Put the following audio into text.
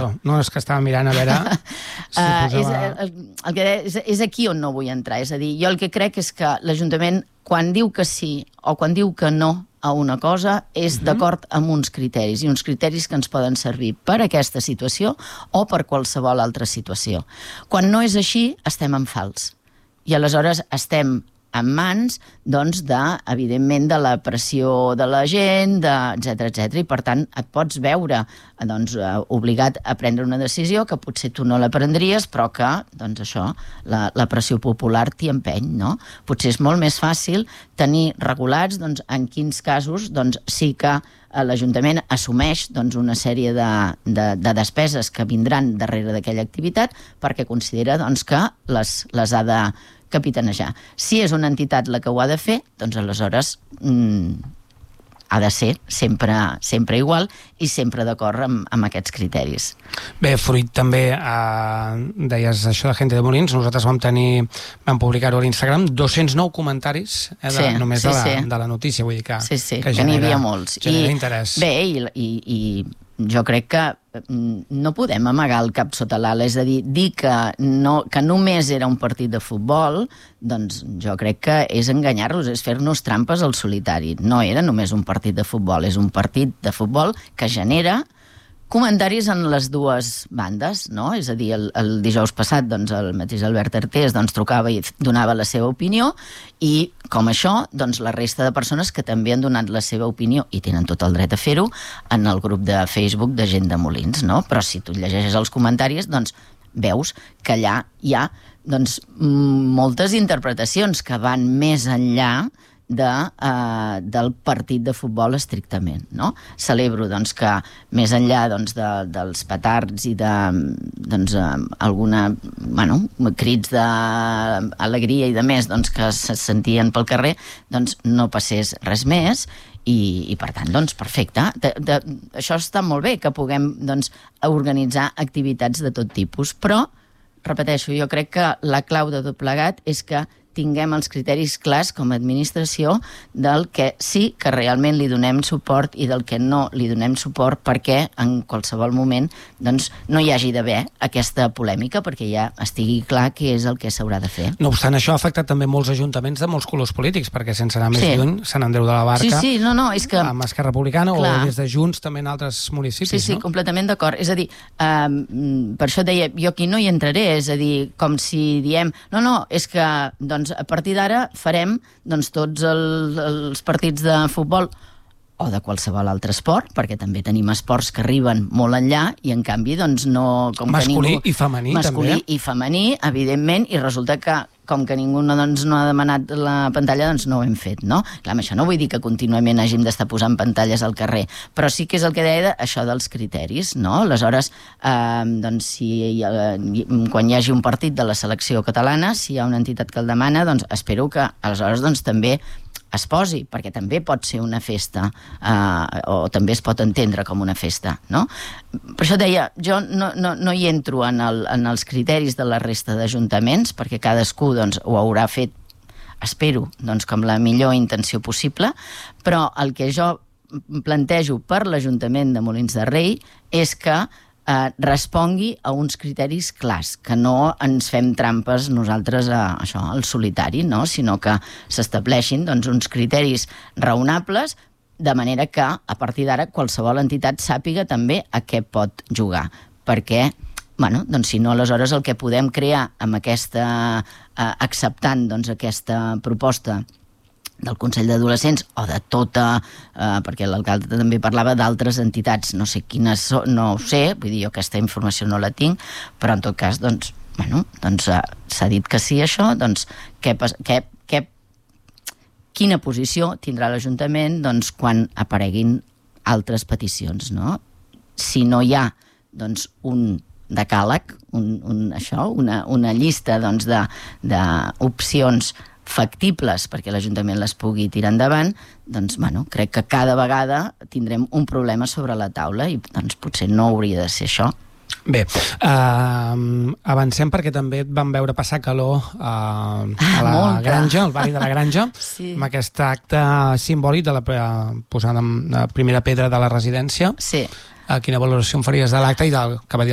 perdó. No, és que estava mirant a veure si posava... És aquí on no vull entrar. És a dir, jo el que crec és que l'Ajuntament, quan diu que sí o quan diu que no a una cosa, és d'acord amb uns criteris, i uns criteris que ens poden servir per aquesta situació o per qualsevol altra situació. Quan no és així, estem en fals. I aleshores estem en mans, doncs, evidentment, de la pressió de la gent, etcètera, i per tant et pots veure doncs, obligat a prendre una decisió que potser tu no la prendries, però que, doncs això, la pressió popular t'hi empeny, no? Potser és molt més fàcil tenir regulats, doncs, en quins casos, doncs, sí que l'Ajuntament assumeix doncs, una sèrie de despeses que vindran darrere d'aquella activitat perquè considera doncs, que les ha de capitanejar. Si és una entitat la que ho ha de fer, doncs aleshores ha de ser sempre igual i sempre d'acord amb aquests criteris. Bé, fruit també, deies això de Gente de Molins, nosaltres vam publicar-ho a l'Instagram, 209 comentaris només de la notícia, vull dir que n'hi havia molts. Genera interès. Bé, i jo crec que no podem amagar el cap sota l'ala, és a dir que només era un partit de futbol, doncs jo crec que és enganyar-los, és fer-nos trampes al solitari. No era només un partit de futbol, és un partit de futbol que genera comentaris en les dues bandes, no? És a dir, el dijous passat doncs, el mateix Albert Artés doncs, trucava i donava la seva opinió, i com això, doncs, la resta de persones que també han donat la seva opinió i tenen tot el dret a fer-ho en el grup de Facebook de Gent de Molins, no? Però si tu llegeixes els comentaris, doncs veus que allà hi ha doncs, moltes interpretacions que van més enllà del partit de futbol estrictament, no? Celebro doncs, que més enllà doncs, dels petards i de doncs, alguna, crits d'alegria i de més doncs, que se sentien pel carrer, doncs no passés res més i per tant, doncs, perfecte. Això està molt bé, que puguem doncs, organitzar activitats de tot tipus, però, repeteixo, jo crec que la clau de tot plegat és que tinguem els criteris clars com a administració del que sí que realment li donem suport i del que no li donem suport perquè en qualsevol moment doncs, no hi hagi d'haver aquesta polèmica perquè ja estigui clar què és el que s'haurà de fer. No obstant, això ha afectat també molts ajuntaments de molts colors polítics, perquè sense anar més lluny, Sant Andreu de la Barca, és que... amb Esquerra Republicana o des de Junts també en altres municipis, no? Completament d'acord. És a dir, per això deia, jo aquí no hi entraré, és a dir, com si diem, és que doncs, a partir d'ara farem doncs, tots els partits de futbol o de qualsevol altre esport, perquè també tenim esports que arriben molt enllà i en canvi doncs no... Masculí i femení també. Masculí i femení, evidentment, i resulta que com que ningú no ha demanat la pantalla, doncs no ho hem fet, no? Clar, amb això no vull dir que contínuament hàgim d'estar posant pantalles al carrer, però sí que és el que deia això dels criteris, no? Aleshores, doncs, quan hi hagi un partit de la selecció catalana, si hi ha una entitat que el demana, doncs espero que aleshores doncs, també es posi, perquè també pot ser una festa o també es pot entendre com una festa, no? Per això deia, jo no hi entro en els criteris de la resta d'ajuntaments, perquè cadascú doncs, ho haurà fet, espero, doncs, com la millor intenció possible, però el que jo plantejo per l'Ajuntament de Molins de Rei és que respongui a uns criteris clars, que no ens fem trampes nosaltres al solitari, no? Sinó que s'estableixin doncs, uns criteris raonables de manera que a partir d'ara qualsevol entitat sàpiga també a què pot jugar, perquè doncs, si no, aleshores el que podem crear amb acceptant doncs, aquesta proposta del Consell d'Adolescents o de tota, perquè l'alcalde també parlava d'altres entitats, no sé quines són, no ho sé, vull dir, jo aquesta informació no la tinc, però en tot cas, doncs, s'ha dit que sí això, doncs, quina posició tindrà l'Ajuntament doncs, quan apareguin altres peticions, no? Si no hi ha, doncs, un decàleg, una llista doncs, d'opcions factibles perquè l'Ajuntament les pugui tirar endavant, doncs, crec que cada vegada tindrem un problema sobre la taula i doncs, potser no hauria de ser això. Bé, avancem perquè també vam veure passar calor a la Granja, al barri de la Granja, amb aquest acte simbòlic de la posada de primera pedra de la residència. Sí. Quina valoració em faries de l'acte i del que va dir